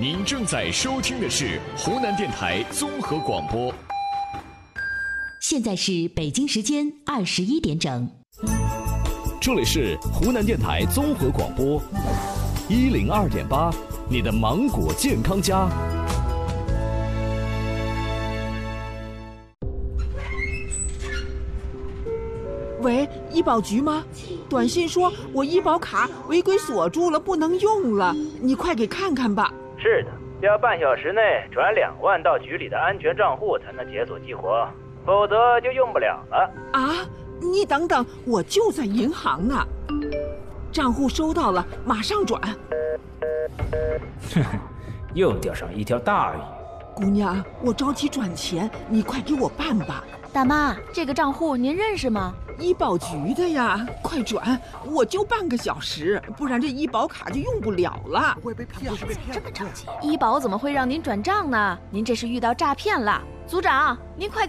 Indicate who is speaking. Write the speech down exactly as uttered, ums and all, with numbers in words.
Speaker 1: 您正在收听的是湖南电台综合广播。
Speaker 2: 现在是北京时间二十一点整，
Speaker 3: 这里是湖南电台综合广播一零二点八，你的芒果健康家。
Speaker 4: 喂，医保局吗？短信说我医保卡违规锁住了，不能用了，你快给看看吧。
Speaker 5: 是的，要半小时内转两万到局里的安全账户才能解锁激活，否则就用不了了。
Speaker 4: 啊，你等等，我就在银行呢。账户收到了，马上转。
Speaker 6: 哼哼，又钓上一条大鱼。
Speaker 4: 姑娘，我着急转钱，你快给我办吧。
Speaker 7: 大妈，这个账户您认识吗？
Speaker 4: 医保局的呀，快转！我就半个小时，不然这医保卡就用不了了。
Speaker 7: 会被骗？这么着急？医保怎么会让您转账呢？您这是遇到诈骗了。组长，您快